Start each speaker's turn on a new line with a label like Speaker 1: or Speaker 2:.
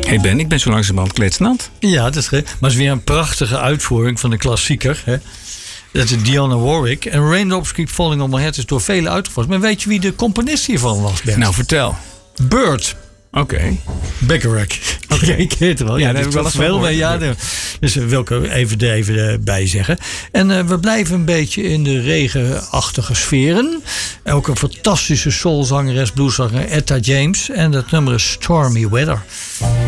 Speaker 1: Hey Ben, ik ben zo langzamerhand kletsnat.
Speaker 2: Ja, dat is, maar het is weer een prachtige uitvoering van de klassieker. Hè? Dat is Dionne Warwick. En Raindrops Keep Falling on My Head is door velen uitgevoerd. Maar weet je wie de componist hiervan was, Bert?
Speaker 1: Nou, vertel.
Speaker 2: Burt
Speaker 1: Oké.
Speaker 2: Bacharach.
Speaker 1: Oké.
Speaker 2: Ik weet het wel.
Speaker 1: Ja, daar heb ik wel eens van gehoord.
Speaker 2: Ja, dus wil ik er even bij zeggen. En we blijven een beetje in de regenachtige sferen. Ook een fantastische soulzangeres, blueszanger Etta James. En dat nummer is Stormy Weather.